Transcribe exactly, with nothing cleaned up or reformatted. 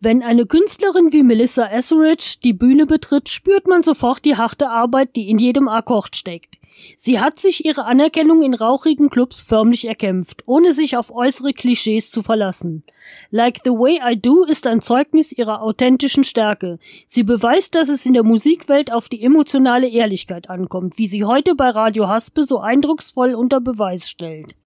Wenn eine Künstlerin wie Melissa Etheridge die Bühne betritt, spürt man sofort die harte Arbeit, die in jedem Akkord steckt. Sie hat sich ihre Anerkennung in rauchigen Clubs förmlich erkämpft, ohne sich auf äußere Klischees zu verlassen. Like the Way I Do ist ein Zeugnis ihrer authentischen Stärke. Sie beweist, dass es in der Musikwelt auf die emotionale Ehrlichkeit ankommt, wie sie heute bei Radio Haspe so eindrucksvoll unter Beweis stellt.